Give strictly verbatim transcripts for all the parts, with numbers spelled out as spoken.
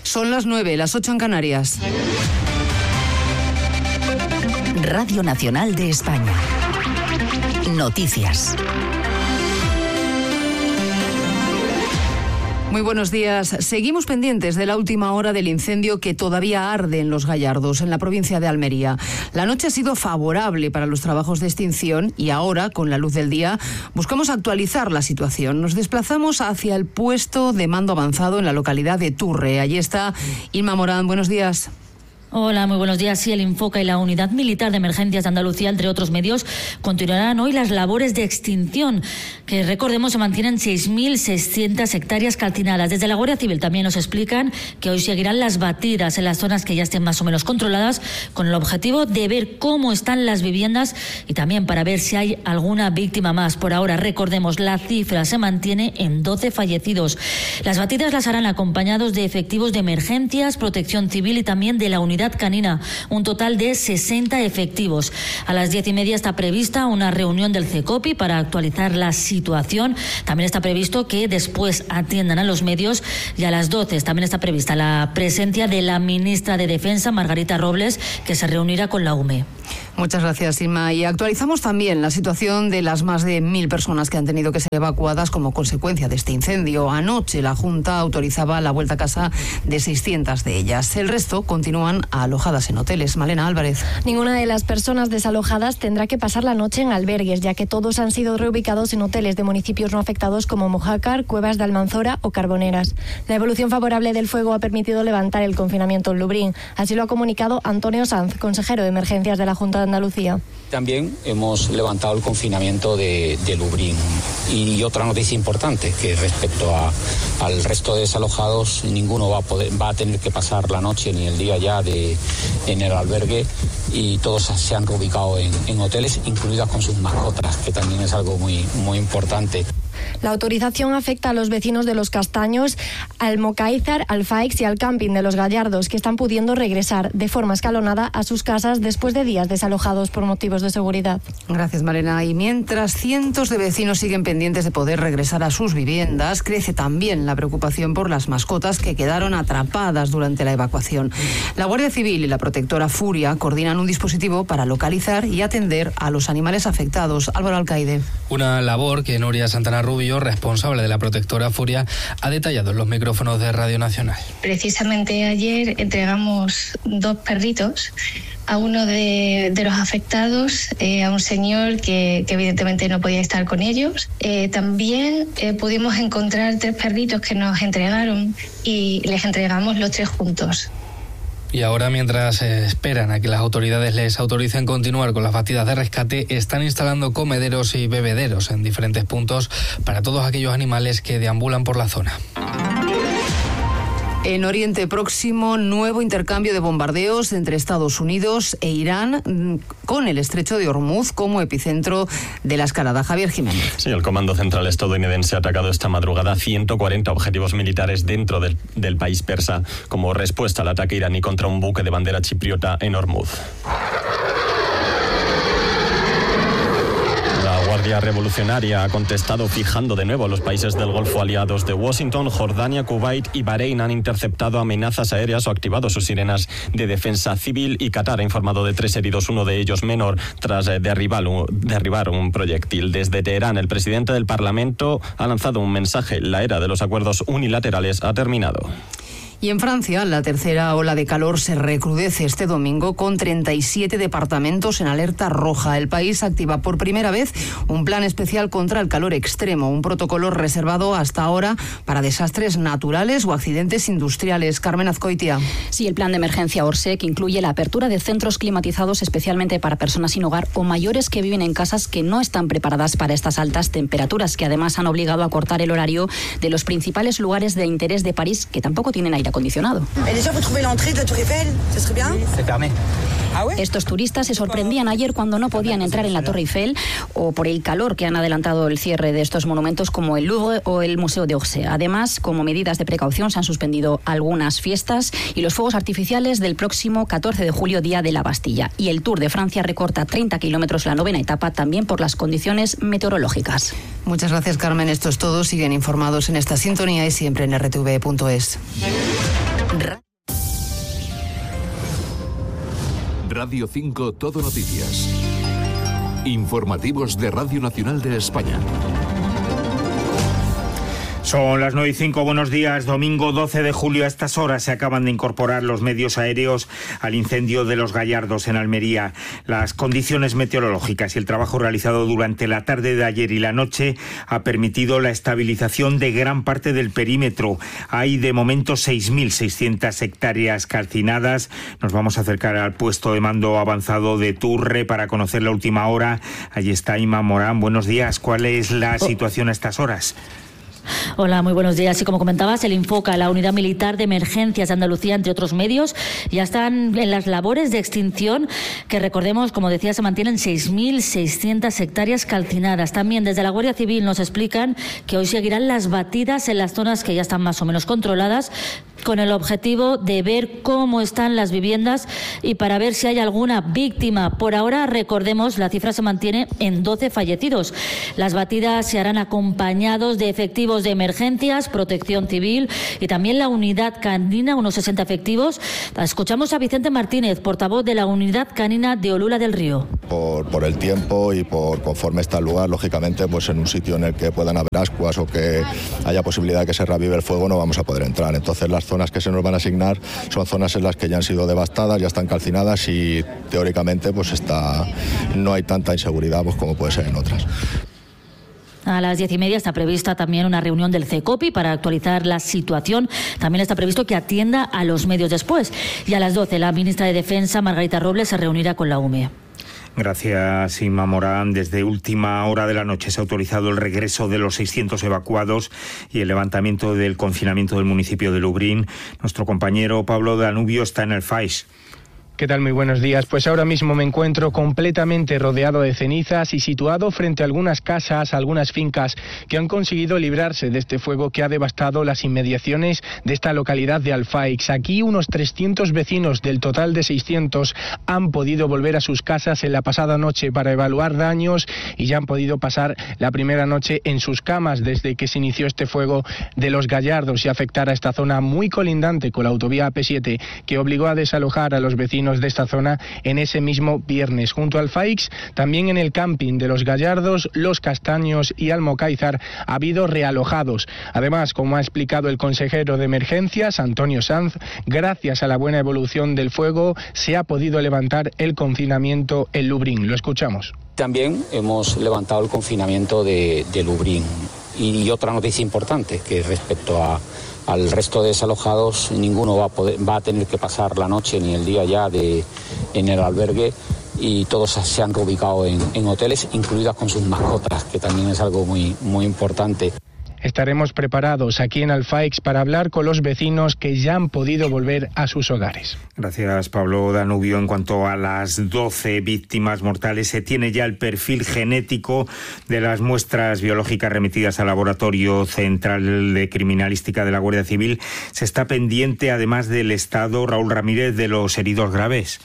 Son las nueve, las ocho en Canarias. Radio Nacional de España. Noticias. Muy buenos días. Seguimos pendientes de la última hora del incendio que todavía arde en Los Gallardos, en la provincia de Almería. La noche ha sido favorable para los trabajos de extinción y ahora, con la luz del día, buscamos actualizar la situación. Nos desplazamos hacia el puesto de mando avanzado en la localidad de Turre. Allí está Inma Morán. Buenos días. Hola, muy buenos días. Sí, el Infoca y la Unidad Militar de Emergencias de Andalucía, entre otros medios, continuarán hoy las labores de extinción, que recordemos se mantienen seis mil seiscientas hectáreas calcinadas. Desde la Guardia Civil también nos explican que hoy seguirán las batidas en las zonas que ya estén más o menos controladas, con el objetivo de ver cómo están las viviendas y también para ver si hay alguna víctima más. Por ahora, recordemos, la cifra se mantiene en doce fallecidos. Las batidas las harán acompañados de efectivos de emergencias, protección civil y también de la unidad canina, un total de sesenta efectivos. A las diez y media está prevista una reunión del CECOPI para actualizar la situación. También está previsto que después atiendan a los medios y a las doce también está prevista la presencia de la ministra de Defensa, Margarita Robles, que se reunirá con la U M E. Muchas gracias, Inma. Y actualizamos también la situación de las más de mil personas que han tenido que ser evacuadas como consecuencia de este incendio. Anoche la Junta autorizaba la vuelta a casa de seiscientas de ellas. El resto continúan alojadas en hoteles. Malena Álvarez. Ninguna de las personas desalojadas tendrá que pasar la noche en albergues, ya que todos han sido reubicados en hoteles de municipios no afectados como Mojácar, Cuevas de Almanzora o Carboneras. La evolución favorable del fuego ha permitido levantar el confinamiento en Lubrién. Así lo ha comunicado Antonio Sanz, consejero de Emergencias de la Junta de Andalucía. También hemos levantado el confinamiento de, de Lubrién. Y otra noticia importante, que respecto a, al resto de desalojados, ninguno va a, poder, va a tener que pasar la noche ni el día ya de, en el albergue, y todos se han reubicado en, en hoteles, incluidas con sus mascotas, que también es algo muy, muy importante. La autorización afecta a los vecinos de Los Castaños, al Mocáizar, al Faix y al camping de Los Gallardos, que están pudiendo regresar de forma escalonada a sus casas después de días desalojados por motivos de seguridad. Gracias, Malena. Y mientras cientos de vecinos siguen pendientes de poder regresar a sus viviendas, crece también la preocupación por las mascotas que quedaron atrapadas durante la evacuación. La Guardia Civil y la protectora Furia coordinan un dispositivo para localizar y atender a los animales afectados. Álvaro Alcaide. Una labor que Nuria Santana Rubio, responsable de la protectora Furia, ha detallado en los micrófonos de Radio Nacional. Precisamente ayer entregamos dos perritos a uno de, de los afectados, eh, a un señor que, que evidentemente no podía estar con ellos. Eh, también eh, pudimos encontrar tres perritos que nos entregaron y les entregamos los tres juntos. Y ahora, mientras eh, esperan a que las autoridades les autoricen continuar con las batidas de rescate, están instalando comederos y bebederos en diferentes puntos para todos aquellos animales que deambulan por la zona. En Oriente Próximo, nuevo intercambio de bombardeos entre Estados Unidos e Irán, con el estrecho de Hormuz como epicentro de la escalada. Javier Jiménez. Sí, el Comando Central estadounidense ha atacado esta madrugada ciento cuarenta objetivos militares dentro del, del país persa como respuesta al ataque iraní contra un buque de bandera chipriota en Hormuz. La Guardia Revolucionaria ha contestado fijando de nuevo a los países del Golfo aliados de Washington. Jordania, Kuwait y Bahrein han interceptado amenazas aéreas o activado sus sirenas de defensa civil, y Qatar ha informado de tres heridos, uno de ellos menor, tras derribar un, derribar un proyectil. Desde Teherán, el presidente del Parlamento ha lanzado un mensaje: la era de los acuerdos unilaterales ha terminado. Y en Francia, la tercera ola de calor se recrudece este domingo con treinta y siete departamentos en alerta roja. El país activa por primera vez un plan especial contra el calor extremo, un protocolo reservado hasta ahora para desastres naturales o accidentes industriales. Carmen Azcoitia. Sí, el plan de emergencia Orsec incluye la apertura de centros climatizados especialmente para personas sin hogar o mayores que viven en casas que no están preparadas para estas altas temperaturas, que además han obligado a cortar el horario de los principales lugares de interés de París, que tampoco tienen aire acondicionado. Estos turistas se sorprendían ayer cuando no podían entrar en la Torre Eiffel, o por el calor que han adelantado el cierre de estos monumentos como el Louvre o el Museo de Orsay. Además, como medidas de precaución, se han suspendido algunas fiestas y los fuegos artificiales del próximo catorce de julio, Día de la Bastilla. Y el Tour de Francia recorta treinta kilómetros la novena etapa, también por las condiciones meteorológicas. Muchas gracias, Carmen. Esto es todo. Siguen informados en esta sintonía y siempre en R T V punto es. Radio cinco Todo Noticias. Informativos de Radio Nacional de España. Son las nueve y cinco, buenos días. Domingo doce de julio, a estas horas se acaban de incorporar los medios aéreos al incendio de Los Gallardos en Almería. Las condiciones meteorológicas y el trabajo realizado durante la tarde de ayer y la noche ha permitido la estabilización de gran parte del perímetro. Hay de momento seis mil seiscientas hectáreas calcinadas. Nos vamos a acercar al puesto de mando avanzado de Turre para conocer la última hora. Allí está Inma Morán. Buenos días. ¿Cuál es la situación a estas horas? Hola, muy buenos días. Y como comentabas, el Infoca, la Unidad Militar de Emergencias de Andalucía, entre otros medios, ya están en las labores de extinción, que recordemos, como decía, se mantienen seis mil seiscientas hectáreas calcinadas. También desde la Guardia Civil nos explican que hoy seguirán las batidas en las zonas que ya están más o menos controladas, con el objetivo de ver cómo están las viviendas y para ver si hay alguna víctima. Por ahora, recordemos, la cifra se mantiene en doce fallecidos. Las batidas se harán acompañados de efectivos de emergencias, protección civil y también la unidad canina, unos sesenta efectivos. Escuchamos a Vicente Martínez, portavoz de la unidad canina de Olula del Río. Por, por el tiempo y por conforme está el lugar, lógicamente, pues en un sitio en el que puedan haber ascuas o que haya posibilidad de que se reavive el fuego, no vamos a poder entrar. Entonces las zonas que se nos van a asignar son zonas en las que ya han sido devastadas, ya están calcinadas y teóricamente pues está, no hay tanta inseguridad pues, como puede ser en otras. A las diez y media está prevista también una reunión del CECOPI para actualizar la situación. También está previsto que atienda a los medios después. Y a las doce la ministra de Defensa, Margarita Robles, se reunirá con la U M E. Gracias, Inma Morán. Desde última hora de la noche se ha autorizado el regreso de los seiscientos evacuados y el levantamiento del confinamiento del municipio de Lubrión. Nuestro compañero Pablo Danubio está en el Faix. ¿Qué tal? Muy buenos días. Pues ahora mismo me encuentro completamente rodeado de cenizas y situado frente a algunas casas, algunas fincas que han conseguido librarse de este fuego que ha devastado las inmediaciones de esta localidad de Alfaix. Aquí unos trescientos vecinos del total de seiscientos han podido volver a sus casas en la pasada noche para evaluar daños y ya han podido pasar la primera noche en sus camas desde que se inició este fuego de Los Gallardos y afectar a esta zona muy colindante con la autovía A P siete, que obligó a desalojar a los vecinos de esta zona en ese mismo viernes. Junto al Faix, también en el camping de Los Gallardos, Los Castaños y Almocáizar ha habido realojados. Además, como ha explicado el consejero de Emergencias, Antonio Sanz, gracias a la buena evolución del fuego se ha podido levantar el confinamiento en Lubrión. Lo escuchamos. También hemos levantado el confinamiento de, de Lubrión. Y otra noticia importante, que respecto a al resto de desalojados, ninguno va a poder, va a tener que pasar la noche ni el día ya de, en el albergue, y todos se han reubicado en, en hoteles, incluidas con sus mascotas, que también es algo muy, muy importante. Estaremos preparados aquí en Alfaix para hablar con los vecinos que ya han podido volver a sus hogares. Gracias, Pablo Danubio. En cuanto a las doce víctimas mortales, se tiene ya el perfil genético de las muestras biológicas remitidas al Laboratorio Central de Criminalística de la Guardia Civil. Se está pendiente, además del estado, Raúl Ramírez, de los heridos graves.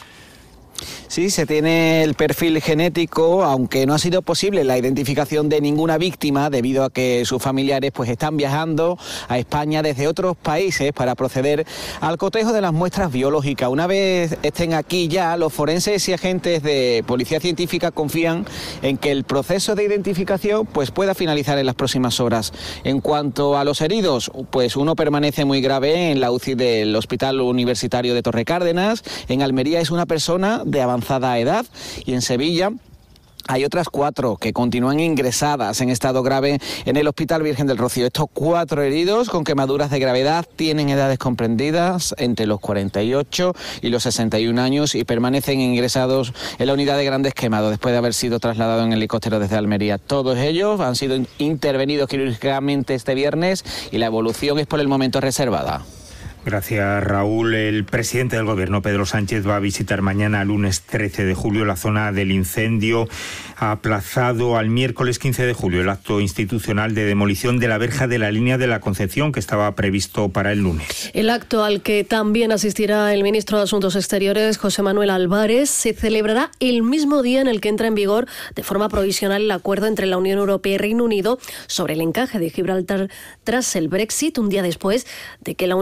Sí, se tiene el perfil genético, aunque no ha sido posible la identificación de ninguna víctima debido a que sus familiares pues están viajando a España desde otros países para proceder al cotejo de las muestras biológicas. Una vez estén aquí ya, los forenses y agentes de Policía Científica confían en que el proceso de identificación pues pueda finalizar en las próximas horas. En cuanto a los heridos, pues uno permanece muy grave en la U C I del Hospital Universitario de Torrecárdenas. En Almería es una persona de avanzada edad y en Sevilla hay otras cuatro que continúan ingresadas en estado grave en el Hospital Virgen del Rocío. Estos cuatro heridos con quemaduras de gravedad tienen edades comprendidas entre los cuarenta y ocho y los sesenta y un años y permanecen ingresados en la unidad de grandes quemados después de haber sido trasladados en helicóptero desde Almería. Todos ellos han sido intervenidos quirúrgicamente este viernes y la evolución es por el momento reservada. Gracias, Raúl. El presidente del Gobierno, Pedro Sánchez, va a visitar mañana, lunes trece de julio, la zona del incendio. Ha aplazado al miércoles quince de julio el acto institucional de demolición de la verja de la línea de la Concepción, que estaba previsto para el lunes. El acto, al que también asistirá el ministro de Asuntos Exteriores, José Manuel Álvarez, se celebrará el mismo día en el que entra en vigor de forma provisional el acuerdo entre la Unión Europea y Reino Unido sobre el encaje de Gibraltar tras el Brexit, un día después de que la Unión Europea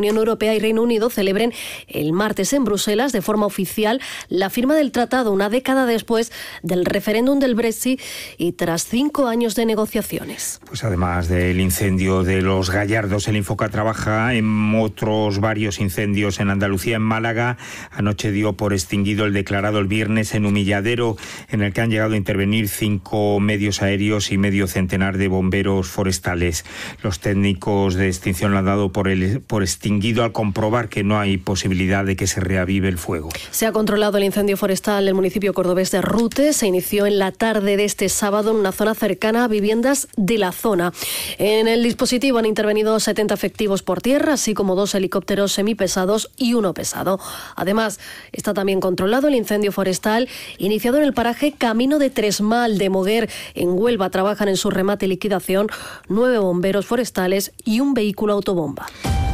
Europea y Reino Unido celebren el martes en Bruselas de forma oficial la firma del tratado una década después del referéndum del Brexit y tras cinco años de negociaciones. Pues además del incendio de los Gallardos, el Infoca trabaja en otros varios incendios en Andalucía. En Málaga, anoche dio por extinguido el declarado el viernes en Humilladero, en el que han llegado a intervenir cinco medios aéreos y medio centenar de bomberos forestales. Los técnicos de extinción lo han dado por, el, por extinguido al comprobar que no hay posibilidad de que se reavive el fuego. Se ha controlado el incendio forestal del municipio cordobés de Rute. Se inició en la tarde de este sábado en una zona cercana a viviendas de la zona. En el dispositivo han intervenido setenta efectivos por tierra, así como dos helicópteros semipesados y uno pesado. Además, está también controlado el incendio forestal iniciado en el paraje Camino de Tresmal de Moguer, en Huelva. Trabajan en su remate y liquidación nueve bomberos forestales y un vehículo autobomba.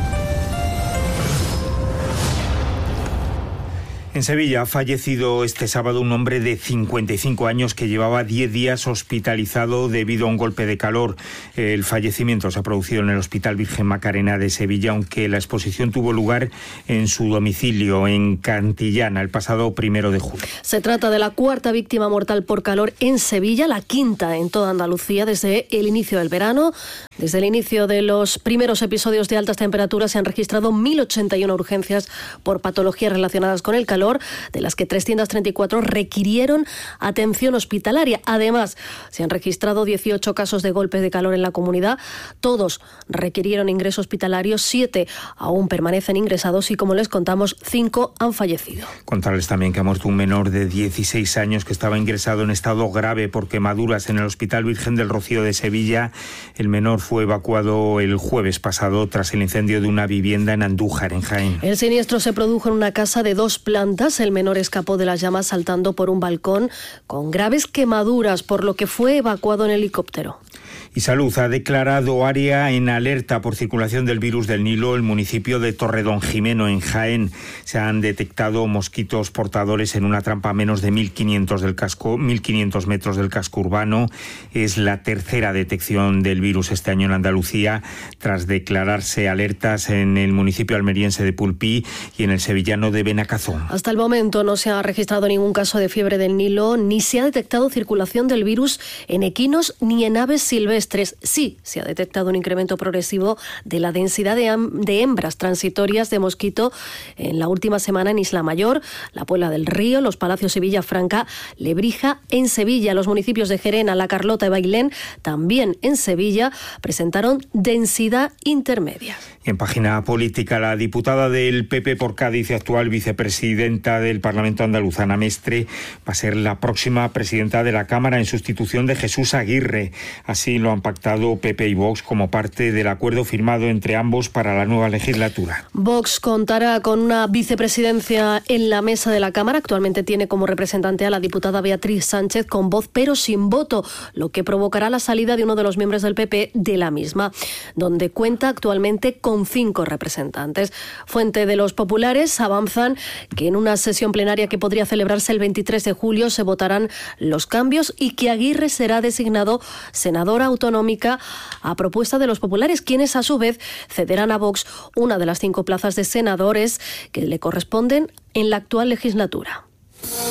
En Sevilla ha fallecido este sábado un hombre de cincuenta y cinco años que llevaba diez días hospitalizado debido a un golpe de calor. El fallecimiento se ha producido en el Hospital Virgen Macarena de Sevilla, aunque la exposición tuvo lugar en su domicilio, en Cantillana, el pasado primero de julio. Se trata de la cuarta víctima mortal por calor en Sevilla, la quinta en toda Andalucía desde el inicio del verano. Desde el inicio de los primeros episodios de altas temperaturas se han registrado mil ochenta y una urgencias por patologías relacionadas con el calor, de las que trescientos treinta y cuatro requirieron atención hospitalaria. Además, se han registrado dieciocho casos de golpes de calor en la comunidad. Todos requirieron ingreso hospitalario, siete aún permanecen ingresados y, como les contamos, cinco han fallecido. Contarles también que ha muerto un menor de dieciséis años que estaba ingresado en estado grave por quemaduras en el Hospital Virgen del Rocío de Sevilla. El menor fue evacuado el jueves pasado tras el incendio de una vivienda en Andújar, en Jaén. El siniestro se produjo en una casa de dos plantas. El menor escapó de las llamas saltando por un balcón con graves quemaduras, por lo que fue evacuado en helicóptero. Y Salud ha declarado área en alerta por circulación del virus del Nilo el municipio de Torredonjimeno, en Jaén. Se han detectado mosquitos portadores en una trampa a menos de mil quinientos del casco, mil quinientos metros del casco urbano. Es la tercera detección del virus este año en Andalucía, tras declararse alertas en el municipio almeriense de Pulpí y en el sevillano de Benacazón. Hasta el momento no se ha registrado ningún caso de fiebre del Nilo, ni se ha detectado circulación del virus en equinos ni en aves silvestres. Sí, se ha detectado un incremento progresivo de la densidad de, de hembras transitorias de mosquito en la última semana en Isla Mayor, La Puebla del Río, Los Palacios y Villafranca, Lebrija en Sevilla. Los municipios de Gerena, La Carlota y Bailén, también en Sevilla, presentaron densidad intermedia. Y en página política, la diputada del P P por Cádiz y actual vicepresidenta del Parlamento andaluz, Ana Mestre, va a ser la próxima presidenta de la Cámara en sustitución de Jesús Aguirre. Así lo han pactado P P y Vox como parte del acuerdo firmado entre ambos para la nueva legislatura. Vox contará con una vicepresidencia en la mesa de la Cámara. Actualmente tiene como representante a la diputada Beatriz Sánchez, con voz pero sin voto, lo que provocará la salida de uno de los miembros del P P de la misma, donde cuenta actualmente con con cinco representantes. Fuente de los populares avanzan que en una sesión plenaria que podría celebrarse el veintitrés de julio se votarán los cambios y que Aguirre será designado senadora autonómica a propuesta de los populares, quienes a su vez cederán a Vox una de las cinco plazas de senadores que le corresponden en la actual legislatura.